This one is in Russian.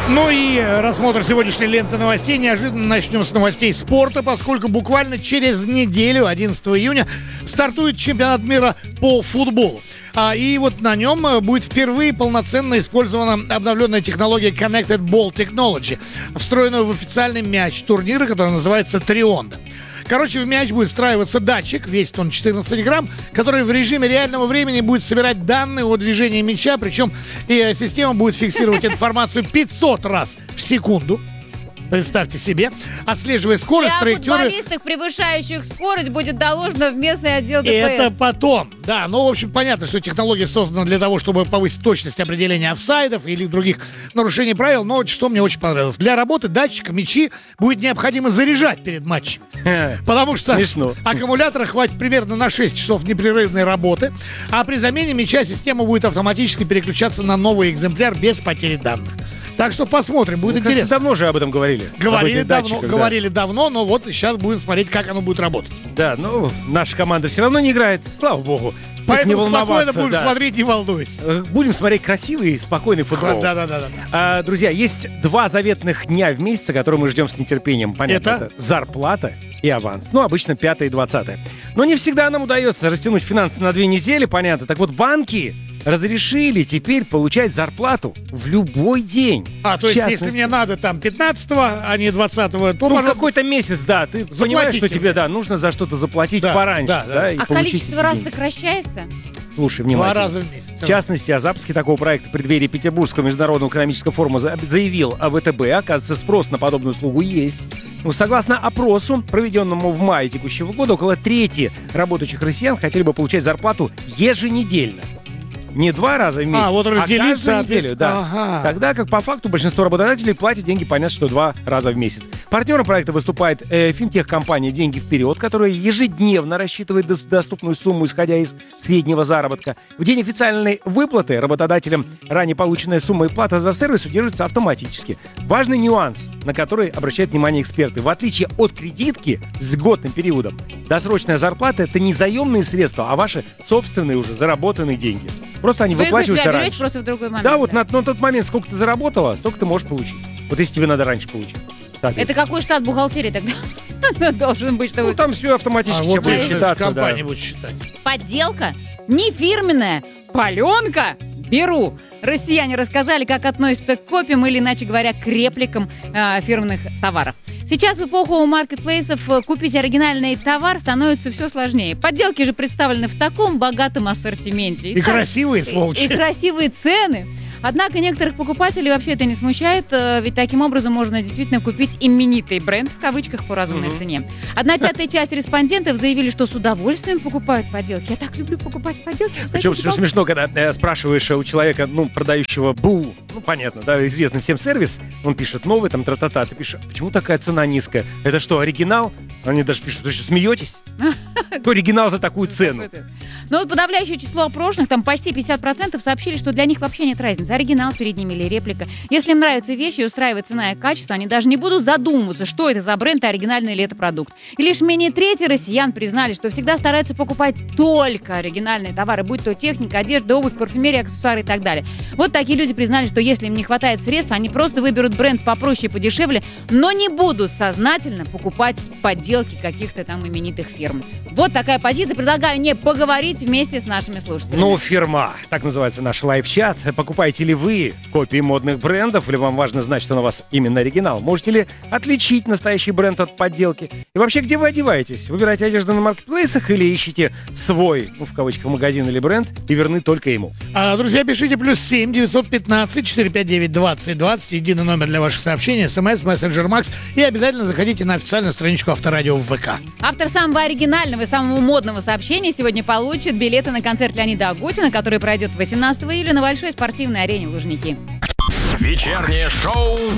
Ну и рассмотр сегодняшней ленты новостей. Неожиданно начнем с новостей спорта, поскольку буквально через неделю, 11 июня, стартует чемпионат мира по футболу. И вот на нем будет впервые полноценно использована обновленная технология Connected Ball Technology, встроенная в официальный мяч турнира, который называется Трионда. Короче, в мяч будет встраиваться датчик, весит он 14 грамм, который в режиме реального времени будет собирать данные о движении мяча, причем и система будет фиксировать информацию 500 раз в секунду. Представьте себе, отслеживая скорость, траекторию. О футболистах, превышающих скорость, будет доложено в местный отдел ДПС. Это потом, да. Ну, в общем, понятно, что технология создана для того, чтобы повысить точность определения офсайдов или других нарушений правил. Но вот что мне очень понравилось. Для работы датчика мячи будет необходимо заряжать перед матчем. Потому что аккумулятора хватит примерно на 6 часов непрерывной работы. А при замене мяча система будет автоматически переключаться на новый экземпляр без потери данных. Так что посмотрим, будет интересно. Кажется, давно же об этом говорили. Говорили давно, но вот сейчас будем смотреть, как оно будет работать. Да, ну, наша команда все равно не играет, слава богу. Поэтому спокойно будем смотреть, не волнуйся. Будем смотреть красивый и спокойный футбол. Да. Друзья, есть два заветных дня в месяце, которые мы ждем с нетерпением. Понятно, это зарплата и аванс. Ну, обычно 5 и 20. Но не всегда нам удается растянуть финансы на 2 недели, понятно. Так вот, банки разрешили теперь получать зарплату в любой день. То есть, если мне надо там 15-го, а не 20-го, то в какой-то месяц, да. Ты понимаешь, что тебе, нужно за что-то заплатить пораньше. Да, а количество раз сокращается? Слушай внимательно. 2 раза в месяц. В частности, о запуске такого проекта в преддверии Петербургского международного экономического форума заявил ВТБ. Оказывается, спрос на подобную услугу есть. Ну, согласно опросу, проведенному в мае текущего года, около трети работающих россиян хотели бы получать зарплату еженедельно. Не 2 раза в месяц, вот разделиться, каждую неделю, да. Ага. Тогда как по факту большинство работодателей платят деньги, понятно, что 2 раза в месяц. Партнером проекта выступает финтех-компания «Деньги вперед», которая ежедневно рассчитывает доступную сумму, исходя из среднего заработка. В день официальной выплаты работодателям ранее полученная сумма и плата за сервис удерживается автоматически. Важный нюанс, на который обращают внимание эксперты. В отличие от кредитки с льготным периодом, досрочная зарплата — это не заемные средства, а ваши собственные уже заработанные деньги. Просто они выплачиваются раньше. Просто в другой момент. Да, вот на тот момент, сколько ты заработала, столько ты можешь получить. Вот если тебе надо раньше получить. Это какой штат бухгалтерии тогда должен быть, чтобы... Ну, там все автоматически будет считаться. Компания будет считать. Подделка? Не фирменная. Паленка? Беру. Россияне рассказали, как относятся к копиям или, иначе говоря, к репликам фирменных товаров. Сейчас в эпоху маркетплейсов купить оригинальный товар становится все сложнее. Подделки же представлены в таком богатом ассортименте. И красивые, сволочи. И красивые цены. Однако некоторых покупателей вообще это не смущает, ведь таким образом можно действительно купить именитый бренд, в кавычках, по разумной цене. 1/5 часть респондентов заявили, что с удовольствием покупают подделки. Я так люблю покупать подделки. Причем все смешно, когда спрашиваешь у человека, продающего БУ, понятно, да, известный всем сервис, он пишет новый, там, тра-та-та, ты пишешь, почему такая цена низкая? Это что, оригинал? Они даже пишут, вы что, смеетесь? Какой оригинал за такую цену? Ну вот подавляющее число опрошенных, там почти 50% сообщили, что для них вообще нет разницы, оригинал перед ними или реплика. Если им нравятся вещи и устраивает цена и качество, они даже не будут задумываться, что это за бренд, оригинальный ли это продукт. И лишь менее трети россиян признали, что всегда стараются покупать только оригинальные товары, будь то техника, одежда, обувь, парфюмерия, аксессуары и так далее. Вот такие люди признали, что если им не хватает средств, они просто выберут бренд попроще и подешевле, но не будут сознательно покупать подделки каких-то там именитых фирм. Вот такая позиция. Предлагаю не поговорить вместе с нашими слушателями. Ну, фирма. Так называется наш лайв-чат. Покупаете ли вы копии модных брендов, или вам важно знать, что на вас именно оригинал? Можете ли отличить настоящий бренд от подделки? И вообще, где вы одеваетесь? Выбираете одежду на маркетплейсах или ищете свой, в кавычках, магазин или бренд и верны только ему? Друзья, пишите +7 915 459 20 20. Единый номер для ваших сообщений, смс, мессенджер Макс. И обязательно заходите на официальную страничку Авторадио в ВК. Автор самого оригинального и самого модного сообщения сегодня получит билеты на концерт Леонида Агутина, который пройдет 18 июля на Большой спортивной арене в Лужники. Вечернее шоу